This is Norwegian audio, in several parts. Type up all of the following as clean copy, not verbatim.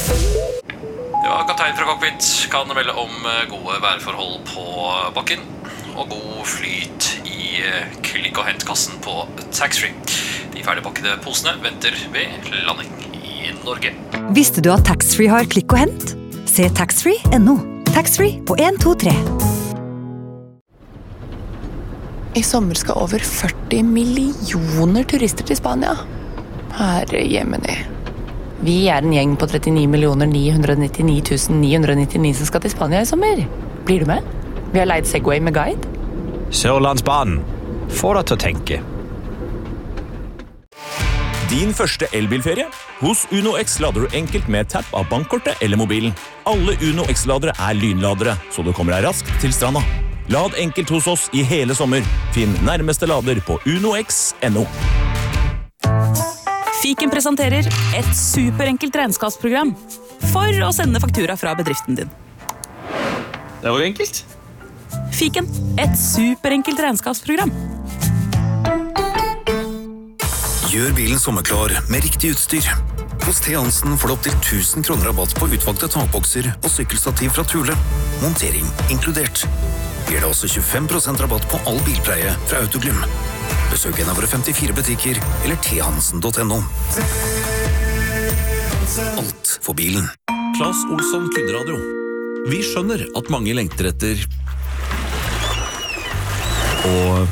Ja, kaptein fra cockpit kan melde om gode værforhold på bakken og god flyt i klikk- og hentkassen på taxfree. De ferdigpakkede posene venter ved landing i Norge. Visste du at taxfree har klikk og hent? Se taxfree.no. Taxfree på 1, 2, 3. I sommer skal over 40 millioner turister til Spania. Herre jemini. Vi en gjeng på 39 999 som skal til Spania i sommer. Blir du med? Vi har leid Segway med guide. Sørlandsbanen. Få deg til å tenke. Din første elbilferie? Hos Uno X lader du enkelt med tapp av bankkortet eller mobilen. Alle Uno X-ladere lynladere, så du kommer deg raskt til stranda. Lad enkelt hos oss i hele sommer. Finn nærmeste lader på unox.no. Fiken presenterer et superenkelt regnskapsprogram for å sende faktura fra bedriften din. Det var enkelt. Fiken, et superenkelt regnskapsprogram. Gjør bilen sommerklar med riktig utstyr. Hos T. Hansen får du opp til 1000 kroner rabatt på utvalgte takbokser og sykkelstativ fra Thule. Montering inkludert. Gir deg også 25% rabatt på all bilpleie fra Autoglym. Besøk en av våre 54 butikker eller thansen.no. Alt for bilen. Claes Olsson Kunderadio. Vi skjønner at mange lengter etter og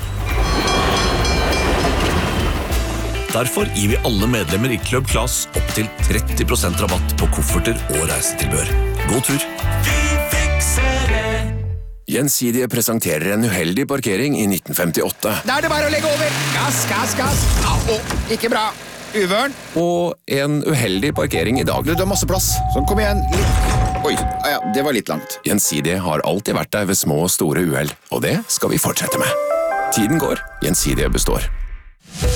derfor gir vi alle medlemmer i Club Claes opp til 30% rabatt på kofferter og reisetilbør. God tur! Vi fikser det! Gjensidige presenterer en uheldig parkering i 1958. Da det bare å legge over! Gass, gass, gass! Au, ikke bra! Uvørn! Og en uheldig parkering i dag. Du har masse plass, så kom igjen. Oi, ja, det var litt langt. Gjensidige har alltid vært der ved små og store uheld, og det skal vi fortsette med. Tiden går, Gjensidige består.